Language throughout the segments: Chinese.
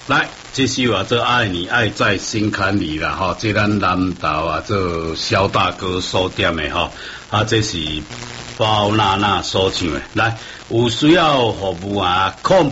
来，这首啊，做爱你爱在心坎里啦，哈，这咱南投啊，做萧大哥所点的哈，啊，这是包娜娜所唱的。来，有需要服务啊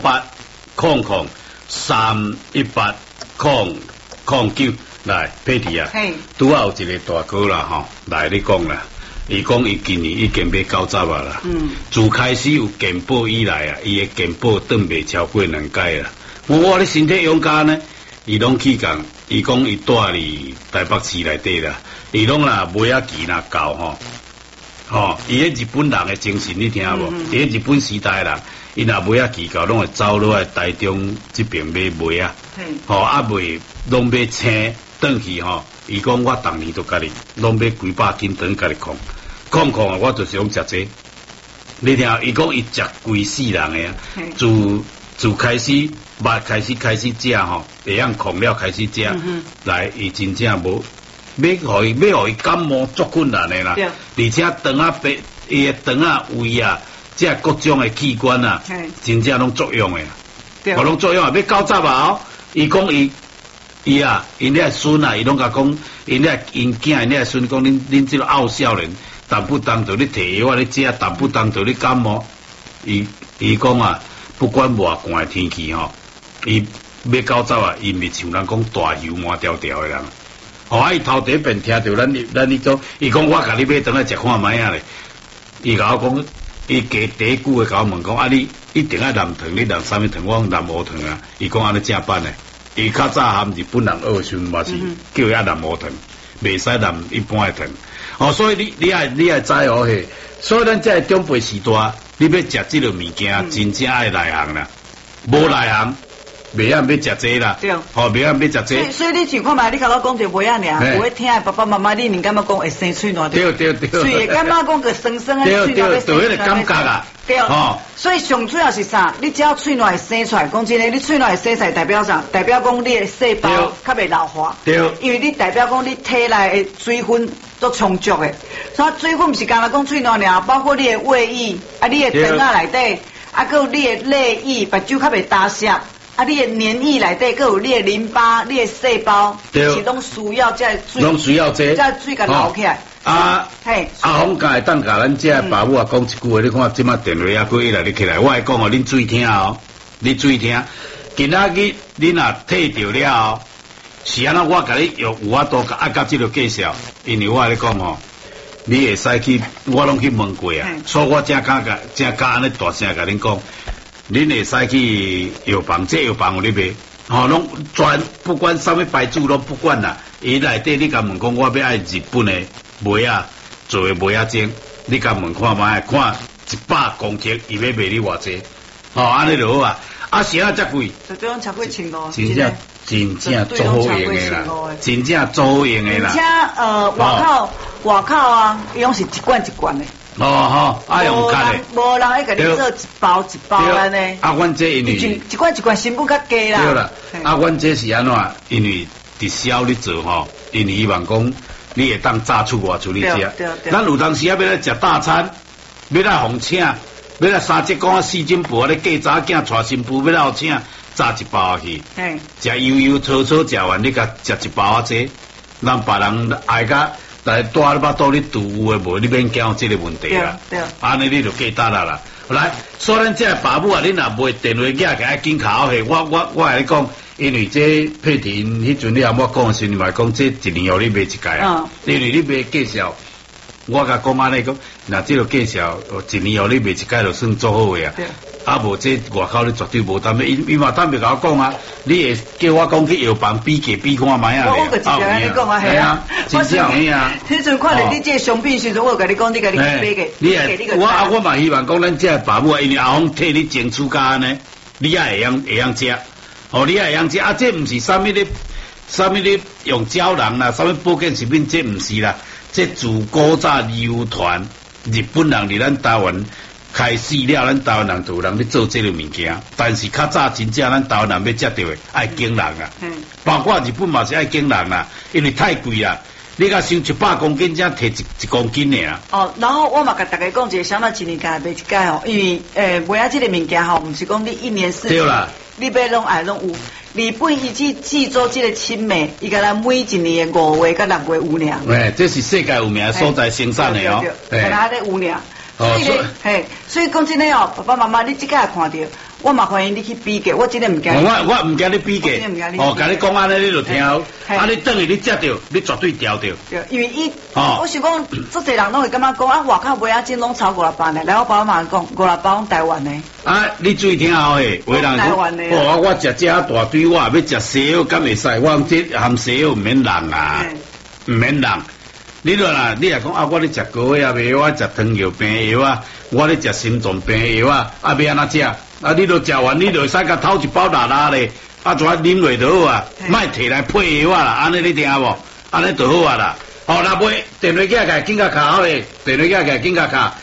，0800-318-009，来，佩蒂啊，拄好有一个大哥啦，哈，来你讲啦。伊讲伊今年已经要90啊啦，自开始有健保以来啊，伊的健保顿未超过2届啦。我咧身体勇敢呢，伊拢去讲，伊讲伊住伫台北市内底啦，伊拢啦买啊钱啦到吼，伊迄日本人的精神你听无？伫日本时代啦，伊若买啊钱到，拢会走落来台中这边买啊，啊卖拢买青转去吼。伊讲我当年都家己拢买几百斤等家己控啊，我就是用食这。你听，伊讲伊食规世人的啊，自开始肉开始食吼，会样控了开始食，来伊真正无要互伊感冒足困难的啦，而且肠啊白，伊的肠啊胃啊，即各种的器官啊，真正拢作用的啦，我拢作用啊，要90啊哦，伊讲伊啊，因遐孙啊，伊拢甲讲，因囝，因遐孙讲，恁这个傲少年，当不当着你摕药咧食，当不当着你感冒，伊讲啊，不管偌寒的天气吼，伊要90啊，伊袂像人讲大油满条条的人。哦，伊头第一遍听到咱你讲，伊讲我甲你买转来食看卖啊咧，伊甲我讲，伊加第一句的甲我问讲，啊你一定爱南糖，你南啥物糖？我讲南无糖啊，伊讲安尼正版的。伊较早含日本人学时嘛是叫遐南无糖，袂使南一般的糖。哦，所以你爱知哦嘿，所以咱这长辈时代，你要食这个物件，真正爱内行啦，无内行，袂晓要食这啦。对，哦，袂晓要食这。 所以你像看嘛，你甲我讲就袂晓尔，有会听的爸爸妈妈，你能感觉讲会生喙烂？ 对， 所以感觉讲个生生的喙烂要生出来。对，感觉啊。 对，所以上主要是啥？你只要喙烂会生出来，讲真诶，你喙烂会生出来代表啥？代表讲你的细胞较袂老化。对，因为你代表讲你体内的水分都充足的。所以水分不是干那讲喙烂尔，包括你的胃液，啊，你的肠仔内底，啊，还有你的泪液，目睭较袂打湿。啊，你的黏液内底，还有你的淋巴、你的细胞，是拢需要这水， 拢需要这， 这水甲留起来。 嘿，阿峰甲会当甲咱这爸母啊讲一句话，你看即马电话啊，过一来你起来，我会讲哦，恁注意听哦，你注意听，今仔日你若退掉了，是安那我甲你有法度甲这个介绍，因为我跟你讲哦，你会使去，我拢去问过啊，所以我正敢安尼大声甲恁讲。恁会使去药房，这药房有咧卖，吼，拢全不管啥物牌子拢不管啦。伊内底你甲问讲，我要爱日本的梅啊，做的梅啊精，你甲问看卖，看100公克，伊要卖你偌济，吼，安尼就好啊。啊，是啊，遮贵， 就对，超过千五， 真正做好用的啦，真正做好用的啦。 而且外口啊，伊拢是一罐一罐的。 哦，爱用卡的， 无人爱甲你做一包一包安尼。 啊，阮这因为一罐成本较低啦。 对啦，啊，阮这是安怎？因为直销你做吼，因为希望讲你会当炸出外出去食。咱有当时啊要来食大餐，要来红请，要来三节讲4斤布咧嫁查囝娶新妇，要来后请炸一包去。食悠草食完，你甲食一包啊这，让别人爱甲。来带你把肚里肚有诶无，你免惊这个问题啦。对，安尼你就记得啦。来，所以咱这爸母啊，你若袂电话寄给他紧考去，我来讲，因为这佩婷迄阵你阿我讲时，你嘛讲这一年后你买一届啊，因为你买介绍，我甲讲安尼讲，那这个介绍，一年后你买一届就算做好诶啊。啊，无这外口你绝对无担，伊嘛担袂甲我讲啊，你会叫我讲去药房比价比看卖啊？ 我就直接跟你讲啊，系啊， 真正嘿啊！ 迄阵看到你这商品时阵，我甲你讲，你甲你买个， 我嘛希望讲咱这爸母啊，因为阿峰替你争取家呢，你也会样食，哦，你也会样食啊，这毋是啥物咧用胶囊啦，啥物保健食品，这毋是啦，这自古早流传日本人伫咱台湾。开始了，咱台湾人就有人咧做这个物件，但是较早真正咱台湾人要食到的爱经人啊，包括日本嘛是爱经人啦，因为太贵啦，你甲收100公斤，才摕一公斤的啊。 哦，然后我嘛甲大家讲一个，想到一年间买一届吼，因为买啊这个物件吼，毋是讲你一年四季，你买拢爱拢有。 日本伊只制作这个青梅，伊甲咱每一年的5月甲6月有俩。 哎，这是世界有名的所在生产的哦。 对，甲咱咧有俩。所以咧，嘿，所以讲真诶哦，爸爸妈妈，你即个看到，我嘛欢迎你去比价，我真诶唔惊。 我唔惊你比价，哦，甲你讲安尼你就听，啊你等于你接到，你绝对调到。 对，因为伊，我想讲，足侪人拢会感觉讲啊，外口卖啊，真拢超500呢。来，我爸妈讲500拢台湾的。 啊，你注意听好诶，有人讲，我食这大堆，我要食西药，敢会使？我这含西药唔免人啊，唔免人。你若啦，你若讲啊，我咧食高血压药，我食糖尿病药啊，我咧食心脏病药啊，啊要安怎食？啊，你都食完，你就会使甲偷一包辣的，啊，怎啉落就好啊，莫摕来配药啊啦，安尼你听无？安尼就好啊啦。哦，若袂电话机甲紧甲卡好咧，电话机甲紧甲卡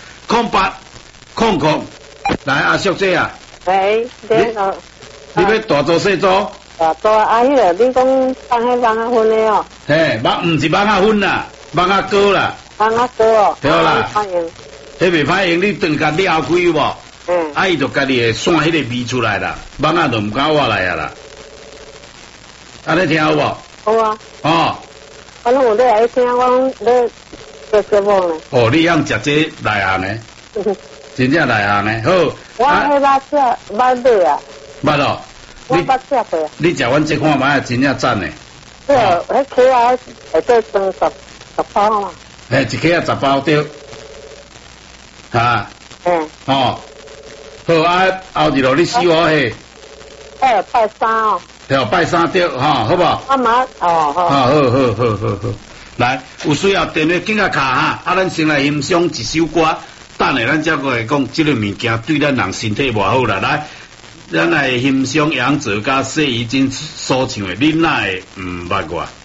0800，来阿叔姐啊。 喂， 你要大做细做？ 大做啊，迄个你讲放迄蚊仔粉的哦。 嘿，毋是蚊仔粉啦。蚊仔膏啦， 蚊仔膏哦， 对啦，迄袂歹用，你等甲撩开无？啊伊就家己会散迄个味出来啦，蚊仔就唔敢活来啊啦。安尼听好无？ 好啊。 哦。 我拢有咧来听，我拢咧做节目呢。 哦，你晓食这内行呢？真正内行呢？好。 我迄捌食捌买啊。 捌咯。 我捌食过。 你食阮这款买真正赞呢。 对，迄起啊会做装10包嘛。 一起啊10包对。哈。哦。好啊，后日咯，你死我嘿。 拜3哦。 对，拜3对，哈，好不好？ 我嘛哦好。 好。来，有需要电话紧甲卡哈，啊，咱先来欣赏一首歌，等下咱再过来讲，这个物件对咱人身体偌好啦。来，咱来欣赏杨泽甲谢怡珍所唱的《你哪会唔捌我》。